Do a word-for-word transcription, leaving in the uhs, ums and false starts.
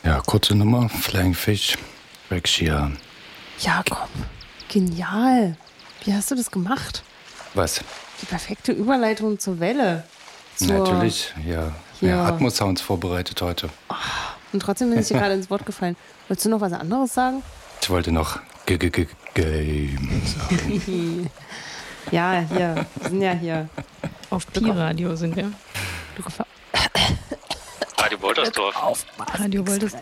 Ja, kurze Nummer, Flying Fish, Rex Sheehan. Jakob, genial. Wie hast du das gemacht? Was? Die perfekte Überleitung zur Welle. Zur, Natürlich, ja. Ja. ja Atmos-Sounds vorbereitet heute. Oh, und trotzdem bin ich dir gerade ins Wort gefallen. Wolltest du noch was anderes sagen? Ich wollte noch G -G -G Game sagen. Ja, hier. Wir sind ja hier. Auf Pi-Radio sind wir. Du Radio Woltersdorf. Auf, Radio Woltersdorf.